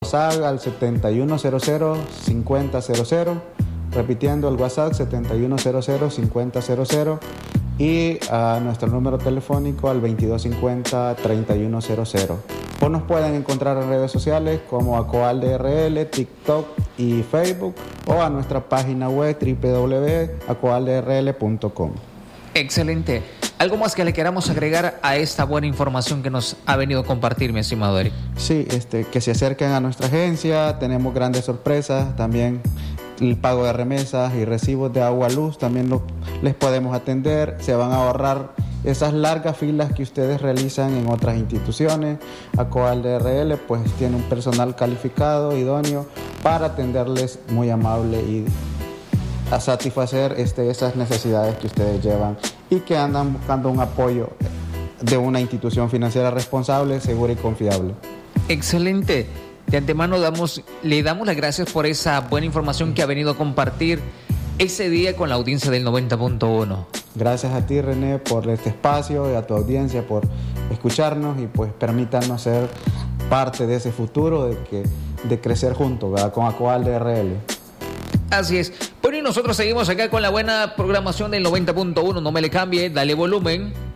WhatsApp al 7100-5000, repitiendo el WhatsApp 7100-5000, y a nuestro número telefónico al 2250-3100. O nos pueden encontrar en redes sociales como ACOALDRL, TikTok y Facebook, o a nuestra página web www.acoaldrl.com. Excelente. ¿Algo más que le queramos agregar a esta buena información que nos ha venido a compartir, mi estimado Eric? Sí, que se acerquen a nuestra agencia. Tenemos grandes sorpresas. También el pago de remesas y recibos de agua, luz, también les podemos atender. Se van a ahorrar esas largas filas que ustedes realizan en otras instituciones. ACOALDRL pues tiene un personal calificado, idóneo, para atenderles muy amable y a satisfacer esas necesidades que ustedes llevan y que andan buscando un apoyo de una institución financiera responsable, segura y confiable. Excelente. De antemano le damos las gracias por esa buena información que ha venido a compartir ese día con la audiencia del 90.1. Gracias a ti, René, por este espacio y a tu audiencia por escucharnos y pues permítanos ser parte de ese futuro de crecer juntos, ¿verdad? Con ACOALDRL. Así es. Bueno, y nosotros seguimos acá con la buena programación del 90.1. No me le cambie, dale volumen.